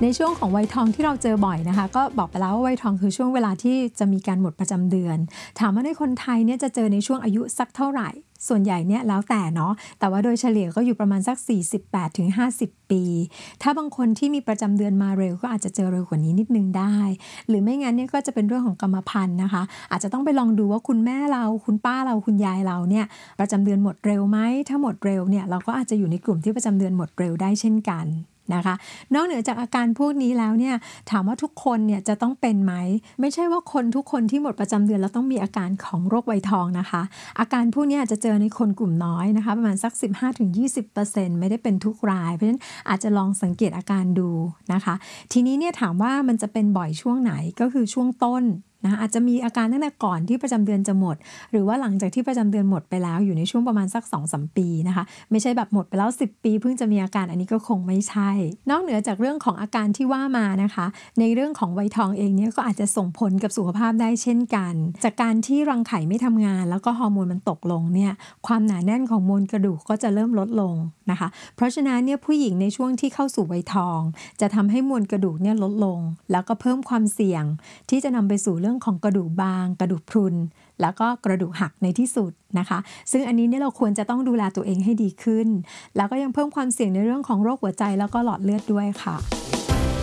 ในช่วงของวัยทองที่เราเจอบ่อยนะคะก็บอกไปแล้วว่าวัยทองคือช่วงเวลาที่จะมีการหมดประจำเดือนถามว่าในคนไทยเนี่ยจะเจอในช่วงอายุสักเท่าไหร่ส่วนใหญ่เนี่ยแล้วแต่เนาะแต่ว่าโดยเฉลี่ยก็อยู่ประมาณสัก48-50 ปีถ้าบางคนที่มีประจำเดือนมาเร็วก็อาจจะเจอเร็วกว่านี้นิดนึงได้หรือไม่งั้นเนี่ยก็จะเป็นเรื่องของกรรมพันธุ์นะคะอาจจะต้องไปลองดูว่าคุณแม่เราคุณป้าเราคุณยายเราเนี่ยประจำเดือนหมดเร็วไหมถ้าหมดเร็วเนี่ยเราก็อาจจะอยู่ในกลุ่มที่ประจำเดือนหมดเร็วได้เช่นกันนะคะนอกเหนือจากอาการพวกนี้แล้วเนี่ยถามว่าทุกคนเนี่ยจะต้องเป็นไหมไม่ใช่ว่าคนทุกคนที่หมดประจำเดือนแล้วต้องมีอาการของโรควัยทองนะคะอาการพวกนี้อาจจะเจอในคนกลุ่มน้อยนะคะประมาณสัก 15-20% ไม่ได้เป็นทุกรายเพราะฉะนั้นอาจจะลองสังเกตอาการดูนะคะทีนี้เนี่ยถามว่ามันจะเป็นบ่อยช่วงไหนก็คือช่วงต้นนะอาจจะมีอาการตั้งแต่ก่อนที่ประจำเดือนจะหมดหรือว่าหลังจากที่ประจำเดือนหมดไปแล้วอยู่ในช่วงประมาณสัก 2-3 ปีนะคะไม่ใช่แบบหมดไปแล้ว10 ปีเพิ่งจะมีอาการอันนี้ก็คงไม่ใช่นอกเหนือจากเรื่องของอาการที่ว่ามานะคะในเรื่องของวัยทองเองเนี่ยก็อาจจะส่งผลกับสุขภาพได้เช่นกันจากการที่รังไข่ไม่ทำงานแล้วก็ฮอร์โมนมันตกลงเนี่ยความหนาแน่นของมวลกระดูกก็จะเริ่มลดลงนะคะเพราะฉะนั้นเนี่ยผู้หญิงในช่วงที่เข้าสู่วัยทองจะทำให้มวลกระดูกเนี่ยลดลงแล้วก็เพิ่มความเสี่ยงที่จะนำไปสู่เรื่องของกระดูกบางกระดูกพรุนแล้วก็กระดูกหักในที่สุดนะคะซึ่งอันนี้เนี่ยเราควรจะต้องดูแลตัวเองให้ดีขึ้นแล้วก็ยังเพิ่มความเสี่ยงในเรื่องของโรคหัวใจแล้วก็หลอดเลือดด้วยค่ะ